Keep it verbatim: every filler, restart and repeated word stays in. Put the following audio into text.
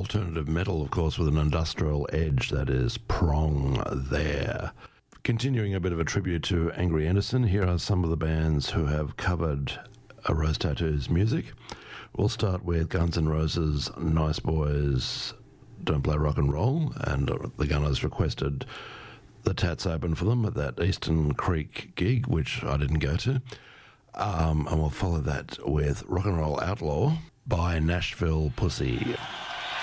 alternative metal, of course, with an industrial edge. That is Prong there. Continuing a bit of a tribute to Angry Anderson, here are some of the bands who have covered a Rose Tattoo's music. We'll start with Guns N' Roses' Nice Boys Don't Play Rock and Roll, and the Gunners requested the Tats open for them at that Eastern Creek gig, which I didn't go to. Um, and we'll follow that with Rock and Roll Outlaw by Nashville Pussy.